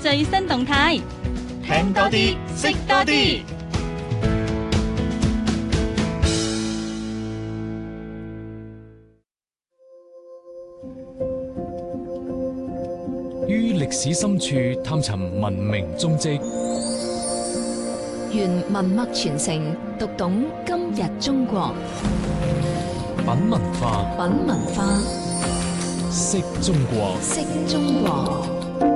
最新動態， 聽多啲，識多啲。 於歷史深處探尋文明蹤跡， 願文脈傳承，讀懂今日中國。 品文化， 品文化， 識中國， 識中國。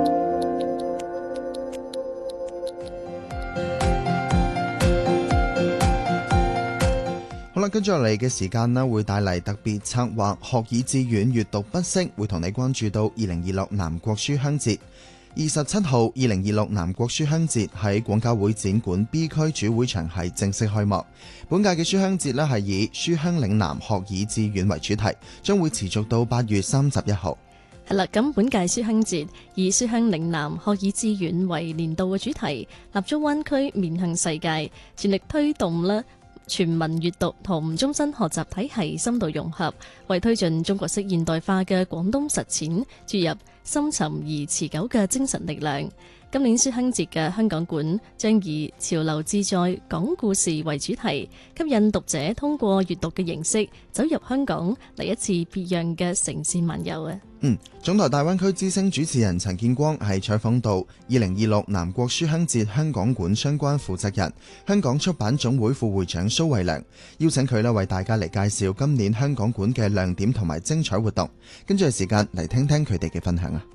好啦，跟住落嚟嘅時間呢，會帶嚟特別策劃學以致遠閱讀不息，會同你關注到2026南國書香節。27號2026南國書香節喺廣交會展館 B 區主會場係正式開幕。本屆嘅書香節呢係以書香嶺南學以致遠為主題，將會持續到8月31號。 係啦，咁本屆書香節以書香嶺南學以致遠為年度嘅主題，立足灣區面向世界，全力推動啦全民閱讀同終身學習體系深度融合，為推進中國式現代化嘅廣東實踐注入深沉而持久嘅精神力量。今年書香節嘅香港館將以潮流自在講故事為主題，吸引讀者通過閱讀嘅形式走入香港，嚟一次別樣嘅城市漫遊啊！ 總台大灣區之聲主持人陳建光係採訪到2026南國書香節香港館相關負責人、香港出版總會副會長蘇慧良，邀請佢為大家嚟介紹今年香港館嘅亮點同埋精彩活動。跟住係時間嚟聽聽佢哋嘅分享啊！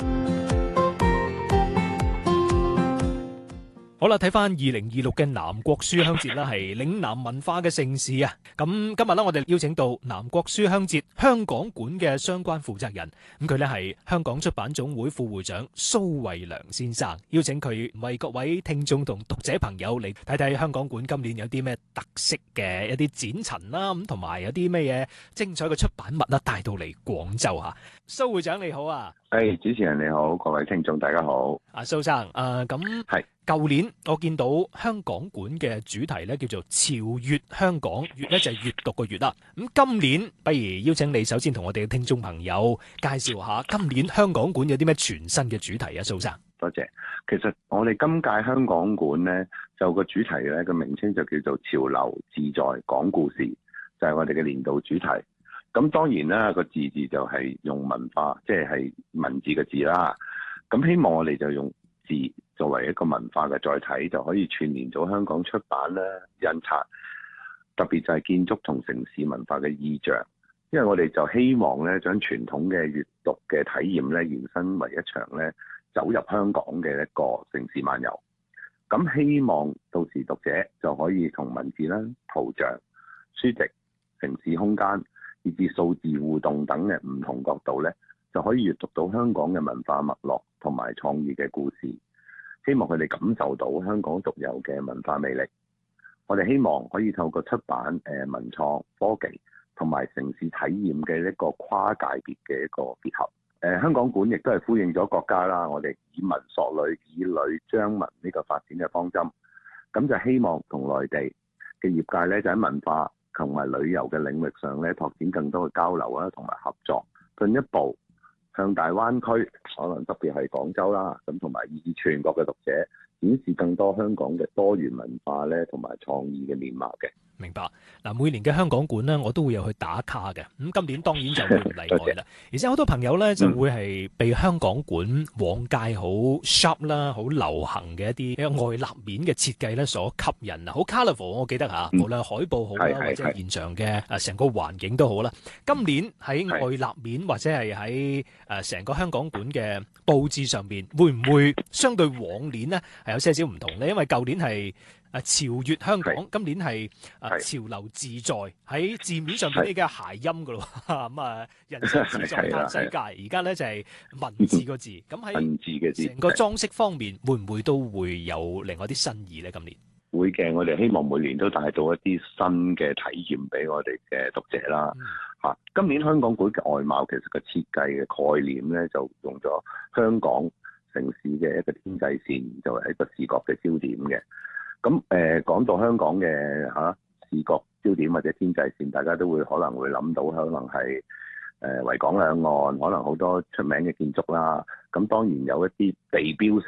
好啦，睇翻2026嘅南國書香節啦，係嶺南文化嘅盛事啊！咁今日呢，我哋邀請到南國書香節香港館嘅相關負責人，咁佢呢係香港出版總會副會長蘇慧良先生，邀請佢為各位聽眾同讀者朋友嚟睇睇香港館今年有啲咩特色嘅一啲展陳啦，咁同埋有啲咩嘢精彩嘅出版物啦，帶到嚟廣州嚇。蘇會長你好啊！ 主持人你好，各位聽眾大家好。 蘇生，咁係舊年我見到香港館嘅主題咧叫做潮閱香港，閱咧就係閱讀個閱啦。咁今年不如邀請你首先同我哋嘅聽眾朋友介紹下今年香港館有啲咩全新嘅主題啊，蘇生。 多謝。其實我哋今屆香港館咧就個主題咧個名稱就叫做潮流自在講故事，就係我哋嘅年度主題。咁當然啦，個字就係用文化，即係文字嘅字啦。咁希望我哋就用字作為一個文化嘅載體，就可以串聯到香港出版啦、印刷，特別就係建築同城市文化嘅意象。因為我哋就希望咧，將傳統嘅閱讀嘅體驗咧，延伸為一場咧走入香港嘅一個城市漫遊。咁希望到時讀者就可以同文字啦、圖像、書籍、城市空間，以至數字互動等嘅唔同角度咧，就可以閱讀到香港嘅文化脈絡同埋創意嘅故事。希望佢哋感受到香港獨有嘅文化魅力。我哋希望可以透過出版、文創、科技同埋城市體驗嘅一個跨界別嘅一個結合。香港館亦都係呼應咗國家啦，我哋以文塑旅、以旅彰文呢個發展嘅方針。咁就希望同內地嘅業界咧，就喺文化同埋旅遊嘅領域上咧，拓展更多嘅交流啊，同埋合作，進一步向大灣區，可能特別係廣州啦，咁同埋以至全國嘅讀者，展示更多香港嘅多元文化咧，同埋創意嘅面貌嘅。 明白嗱，每年嘅香港館呢，我都會有去打卡嘅。咁今年當然就會唔例外啦。而且好多朋友呢，就會係被香港館往屆好 sharp 啦、好流行嘅一啲外立面嘅設計咧所吸引啊，好 colourful。我記得嚇，無論海報好啦，或者現場嘅成個環境都好啦。今年喺外立面或者係喺成個香港館嘅佈置上面，會唔會相對往年呢係有些少唔同呢？因為舊年係潮閱香港，今年係潮流自在，喺字面上邊呢嘅諧音噶咯，咁人生自在嘆世界。而家咧就係文字個字，咁喺文字嘅字，成個裝飾方面會唔會都會有另外啲新意咧？今年會嘅，我哋希望每年都帶到一啲新嘅體驗俾我哋嘅讀者啦。今年香港館嘅外貌其實個設計嘅概念咧，就用咗香港城市嘅一個天際線，作為一個視覺嘅焦點嘅。咁講到香港嘅視覺焦點或者天際線，大家都會可能會諗到，可能係維港兩岸，可能好多出名嘅建築啦。咁當然有一啲地標